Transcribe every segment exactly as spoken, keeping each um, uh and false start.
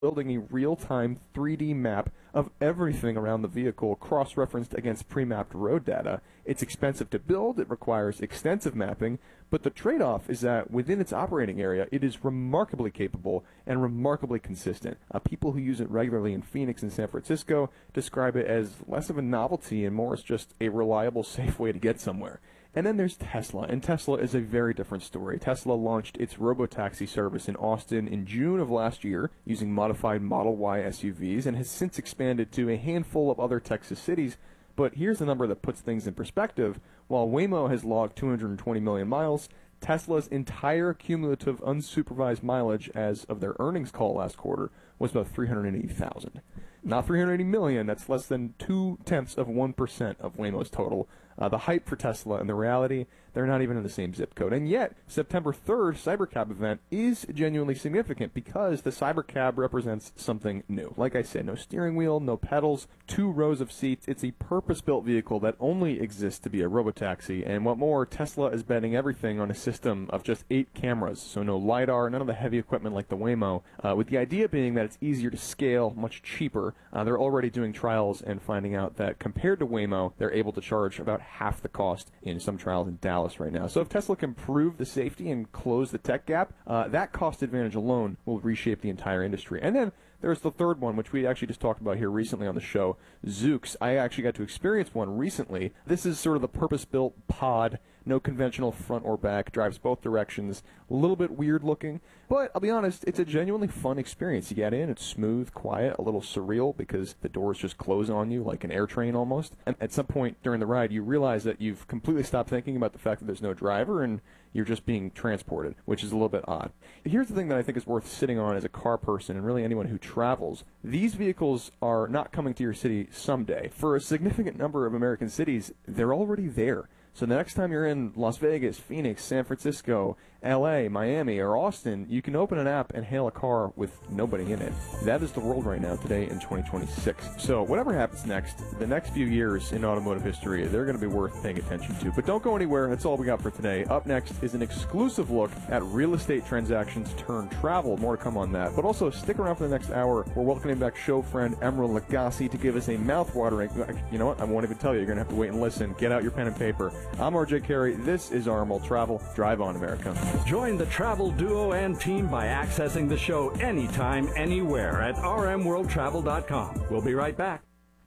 building a real-time three D map of everything around the vehicle, cross-referenced against pre-mapped road data. It's expensive to build, it requires extensive mapping, but the trade-off is that within its operating area, it is remarkably capable and remarkably consistent. Uh, people who use it regularly in Phoenix and San Francisco describe it as less of a novelty and more as just a reliable, safe way to get somewhere. And then there's Tesla, and Tesla is a very different story. Tesla launched its robotaxi service in Austin in June of last year using modified Model Y S U Vs and has since expanded to a handful of other Texas cities. But here's a number that puts things in perspective. While Waymo has logged two hundred twenty million miles, Tesla's entire cumulative unsupervised mileage as of their earnings call last quarter was about three hundred eighty thousand. Not three hundred eighty million, that's less than two-tenths of one percent of Waymo's total. Uh, the hype for Tesla and the reality, they're not even in the same zip code. And yet, September third Cybercab event is genuinely significant because the Cybercab represents something new. Like I said, no steering wheel, no pedals, two rows of seats. It's a purpose-built vehicle that only exists to be a robotaxi. And what more, Tesla is betting everything on a system of just eight cameras. So no LiDAR, none of the heavy equipment like the Waymo, uh, with the idea being that it's easier to scale, much cheaper. Uh, they're already doing trials and finding out that compared to Waymo, they're able to charge about half the cost in some trials in Dallas right now. So if Tesla can prove the safety and close the tech gap, uh, that cost advantage alone will reshape the entire industry. And then there's the third one, which we actually just talked about here recently on the show, Zoox. I actually got to experience one recently. This is sort of the purpose-built pod, no conventional front or back, drives both directions, a little bit weird looking, but I'll be honest, it's a genuinely fun experience. You get in, it's smooth, quiet, a little surreal because the doors just close on you like an air train almost. And at some point during the ride, you realize that you've completely stopped thinking about the fact that there's no driver and you're just being transported, which is a little bit odd. Here's the thing that I think is worth sitting on as a car person and really anyone who travels. These vehicles are not coming to your city someday. For a significant number of American cities, they're already there. So the next time you're in Las Vegas, Phoenix, San Francisco, L A, Miami, or Austin, you can open an app and hail a car with nobody in it. That is the world right now today in twenty twenty-six. So whatever happens next, the next few years in automotive history, they're going to be worth paying attention to. But don't go anywhere. That's all we got for today. Up next is an exclusive look at real estate transactions turn travel. More to come on that. But also stick around for the next hour. We're welcoming back show friend Emeril Lagasse to give us a mouth-watering... You know what? I won't even tell you. You're going to have to wait and listen. Get out your pen and paper. I'm R J Carey. This is R M World Travel. Drive on, America. Join the travel duo and team by accessing the show anytime, anywhere at r m world travel dot com. We'll be right back.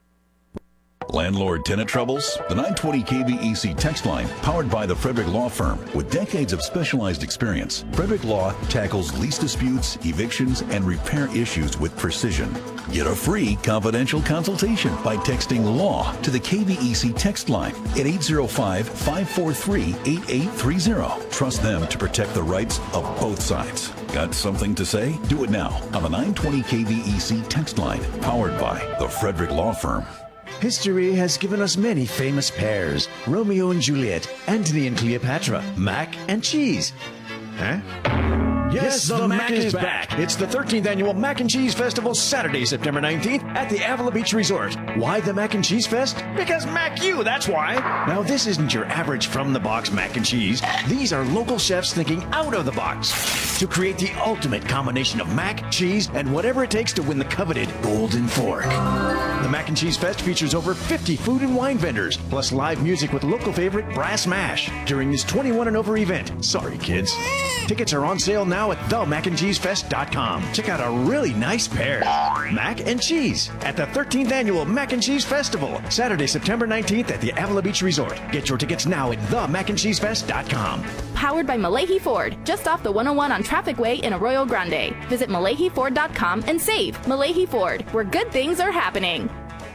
Landlord-tenant troubles? The nine twenty K V E C text line, powered by the Frederick Law Firm. With decades of specialized experience, Frederick Law tackles lease disputes, evictions, and repair issues with precision. Get a free confidential consultation by texting LAW to the K V E C text line at eight zero five, five four three, eight eight three zero. Trust them to protect the rights of both sides. Got something to say? Do it now on the nine twenty K V E C text line, powered by the Frederick Law Firm. History has given us many famous pairs: Romeo and Juliet, Antony and Cleopatra, mac and cheese. Huh? Yes, the, the Mac, Mac is back. back. It's the thirteenth Annual Mac and Cheese Festival, Saturday, September nineteenth at the Avila Beach Resort. Why the Mac and Cheese Fest? Because Mac you, that's why. Now, this isn't your average from-the-box mac and cheese. These are local chefs thinking out of the box to create the ultimate combination of mac, cheese, and whatever it takes to win the coveted Golden Fork. The Mac and Cheese Fest features over fifty food and wine vendors, plus live music with local favorite Brass Mash during this twenty-one and over event. Sorry, kids. Tickets are on sale now at the mac and cheese fest dot com. Check out a really nice pair. Mac and cheese at the thirteenth Annual Mac and Cheese Festival, Saturday, September nineteenth at the Avila Beach Resort. Get your tickets now at the mac and cheese fest dot com. Powered by Malahi Ford, just off the one oh one on Traffic Way in Arroyo Grande. Visit malahi ford dot com and save. Malahi Ford, where good things are happening.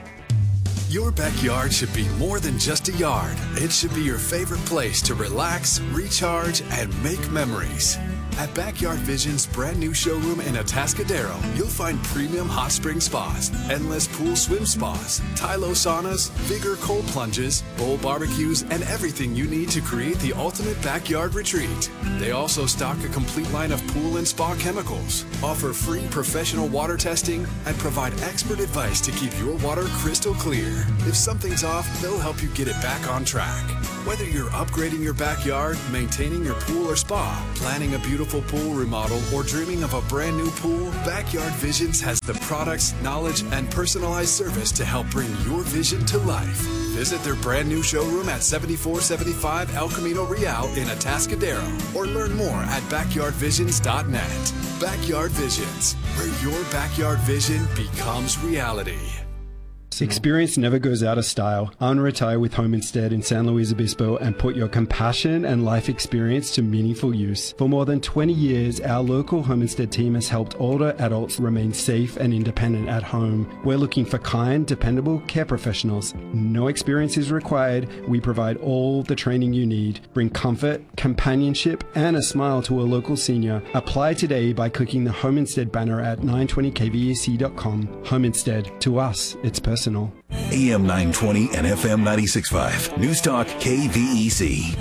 Your backyard should be more than just a yard. It should be your favorite place to relax, recharge, and make memories. At Backyard Vision's brand new showroom in Atascadero, you'll find premium hot spring spas, endless pool swim spas, Tylo saunas, Vigor cold plunges, bowl barbecues, and everything you need to create the ultimate backyard retreat. They also stock a complete line of pool and spa chemicals, offer free professional water testing, and provide expert advice to keep your water crystal clear. If something's off, they'll help you get it back on track. Whether you're upgrading your backyard, maintaining your pool or spa, planning a beautiful beautiful pool remodel or dreaming of a brand new pool, Backyard Visions has the products, knowledge, and personalized service to help bring your vision to life. Visit their brand new showroom at seventy-four seventy-five El Camino Real in Atascadero or learn more at backyard visions dot net. Backyard Visions, where your backyard vision becomes reality. Experience never goes out of style. Unretire with Home Instead in San Luis Obispo and put your compassion and life experience to meaningful use. For more than twenty years, our local Home Instead team has helped older adults remain safe and independent at home. We're looking for kind, dependable care professionals. No experience is required. We provide all the training you need. Bring comfort, companionship, and a smile to a local senior. Apply today by clicking the Home Instead banner at nine twenty K V E C dot com. Home Instead. To us, it's personal. A M nine twenty and F M ninety-six point five. News Talk K V E C.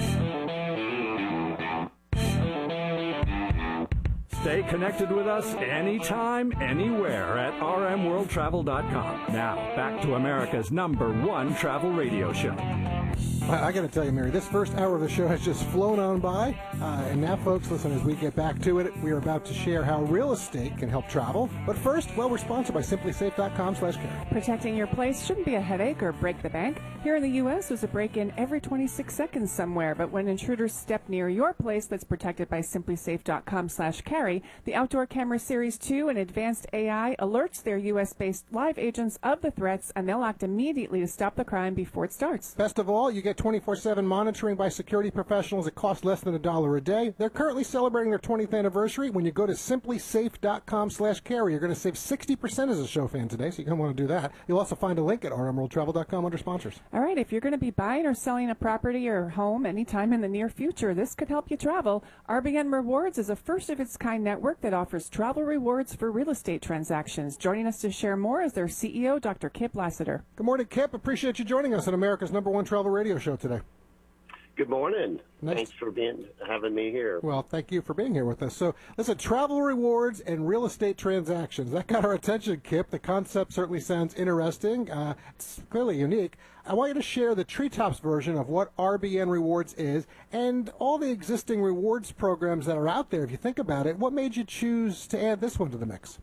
Stay connected with us anytime, anywhere at r m world travel dot com. Now, back to America's number one travel radio show. I, I got to tell you, Mary, this first hour of the show has just flown on by. Uh, and now, folks, listen, as we get back to it, we are about to share how real estate can help travel. But first, well, we're sponsored by simply safe dot com slash carry. Protecting your place shouldn't be a headache or break the bank. Here in the U S, there's a break-in every twenty-six seconds somewhere. But when intruders step near your place that's protected by simply safe dot com slash carry, the Outdoor Camera Series two and advanced A I alerts their U S-based live agents of the threats, and they'll act immediately to stop the crime before it starts. Best of all, you get twenty-four seven monitoring by security professionals. It costs less than a dollar a day. They're currently celebrating their twentieth anniversary. When you go to simply safe dot com slash carry, you're going to save sixty percent as a show fan today, so you're going to want to do that. You'll also find a link at r m world travel dot com under sponsors. All right, if you're going to be buying or selling a property or home anytime in the near future, this could help you travel. R B N Rewards is a first-of-its-kind network that offers travel rewards for real estate transactions. Joining us to share more is their C E O, Doctor Kip Lassiter. Good morning, Kip. Appreciate you joining us on America's number one travel radio show today. Good morning. Nice. Thanks for being having me here. Well, thank you for being here with us. So, listen, travel rewards and real estate transactions. That got our attention, Kip. The concept certainly sounds interesting. Uh, it's clearly unique. I want you to share the Treetops version of what R B N Rewards is and all the existing rewards programs that are out there. If you think about it, what made you choose to add this one to the mix?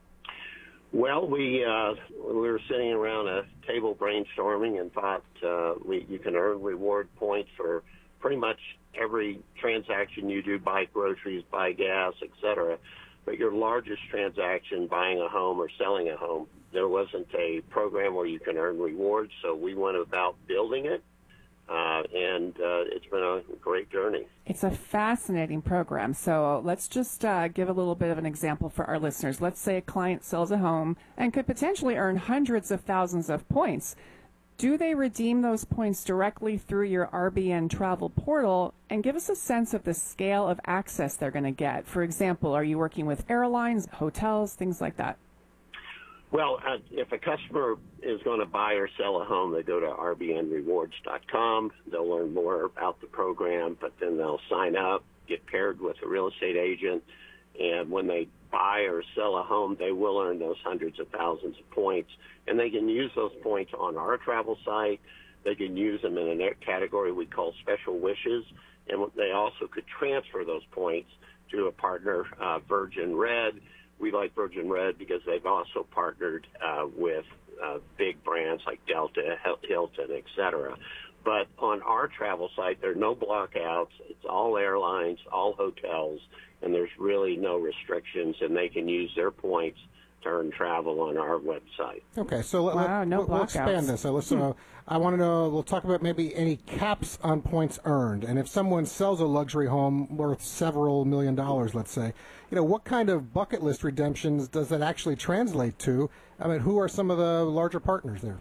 Well, we uh, we were sitting around a table brainstorming and thought uh, we, you can earn reward points for pretty much every transaction you do, buy groceries, buy gas, et cetera. But your largest transaction, buying a home or selling a home, there wasn't a program where you can earn rewards, so we went about building it. Uh, and uh, it's been a great journey. It's a fascinating program. So let's just uh, give a little bit of an example for our listeners. Let's say a client sells a home and could potentially earn hundreds of thousands of points. Do they redeem those points directly through your R B N travel portal? And give us a sense of the scale of access they're going to get. For example, are you working with airlines, hotels, things like that? Well, uh, if a customer is going to buy or sell a home, they go to r b n rewards dot com. They'll learn more about the program, but then they'll sign up, get paired with a real estate agent, and when they buy or sell a home, they will earn those hundreds of thousands of points, and they can use those points on our travel site. They can use them in a category we call special wishes, and they also could transfer those points to a partner, uh, Virgin Red. We like Virgin Red because they've also partnered uh, with uh, big brands like Delta, Hilton, et cetera. But on our travel site, there are no blockouts. It's all airlines, all hotels, and there's really no restrictions, and they can use their points to earn travel on our website. Okay, so let, wow, let, no let, let's expand this. So let's, hmm. uh, I want to know, we'll talk about maybe any caps on points earned. And if someone sells a luxury home worth several million dollars, let's say, you know, what kind of bucket list redemptions does that actually translate to? I mean, who are some of the larger partners there?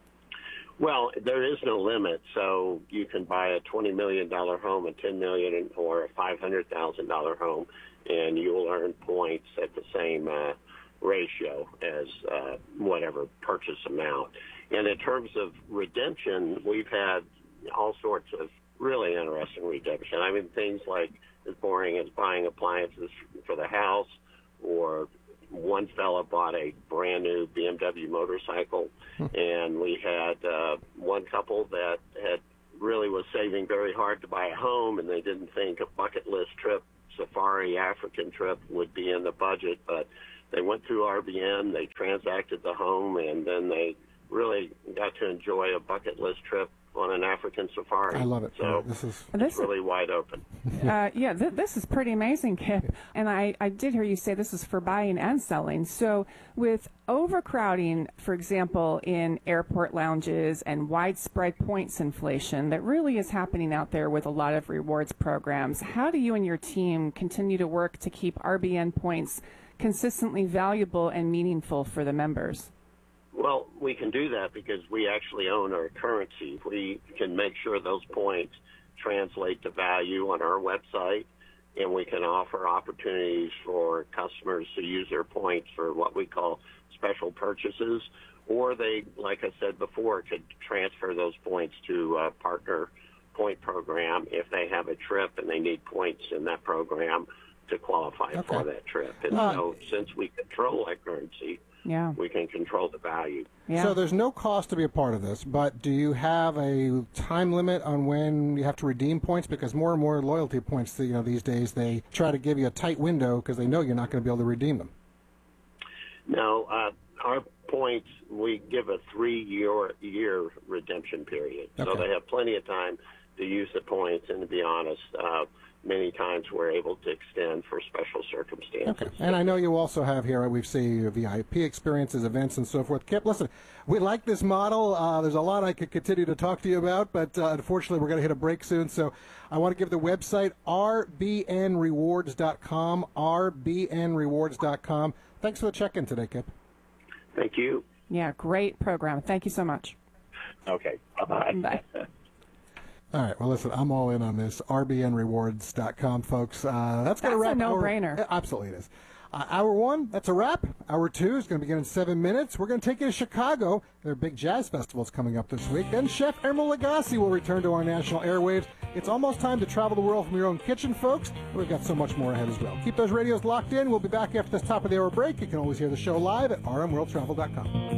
Well, there is no limit, so you can buy a twenty million dollars home, a ten million dollars or a five hundred thousand dollars home, and you'll earn points at the same uh, ratio as uh, whatever purchase amount. And in terms of redemption, we've had all sorts of really interesting redemption. I mean, things like as boring as buying appliances for the house, or one fella bought a brand new B M W motorcycle, and we had uh, one couple that had really was saving very hard to buy a home, and they didn't think a bucket list trip safari African trip would be in the budget, but they went through R B N, they transacted the home, and then they really got to enjoy a bucket list trip on an African safari. I love it. So this is it's really wide open. Uh, yeah, th- this is pretty amazing, Kip. And I, I did hear you say this is for buying and selling. So with overcrowding, for example, in airport lounges and widespread points inflation that really is happening out there with a lot of rewards programs, how do you and your team continue to work to keep R B N points consistently valuable and meaningful for the members? Well, we can do that because we actually own our currency. We can make sure those points translate to value on our website, and we can offer opportunities for customers to use their points for what we call special purchases, or they, like I said before, could transfer those points to a partner point program if they have a trip and they need points in that program to qualify Okay. for that trip. And Uh, so since we control that currency, Yeah. we can control the value. Yeah. So there's no cost to be a part of this, but do you have a time limit on when you have to redeem points? Because more and more loyalty points, you know, these days they try to give you a tight window because they know you're not going to be able to redeem them. No, uh, our points, we give a three-year year redemption period. So Okay. they have plenty of time to use the points, and to be honest, uh, many times we're able to extend for special circumstances. Okay. And I know you also have here, we see V I P experiences, events, and so forth. Kip, listen, we like this model. Uh, there's a lot I could continue to talk to you about, but uh, unfortunately we're going to hit a break soon. So I want to give the website r b n rewards dot com, r b n rewards dot com. Thanks for the check-in today, Kip. Thank you. Yeah, great program. Thank you so much. Okay. Bye-bye. Bye. All right. Well, listen, I'm all in on this. r b n rewards dot com, folks. Uh, that's going to That's a wrap. our- no-brainer. Yeah, absolutely, it is. Uh, hour one, that's a wrap. Hour two is going to begin in seven minutes. We're going to take you to Chicago. Their big jazz festival's coming up this week. Then Chef Emeril Lagasse will return to our national airwaves. It's almost time to travel the world from your own kitchen, folks. We've got so much more ahead as well. Keep those radios locked in. We'll be back after this top of the hour break. You can always hear the show live at r m world travel dot com.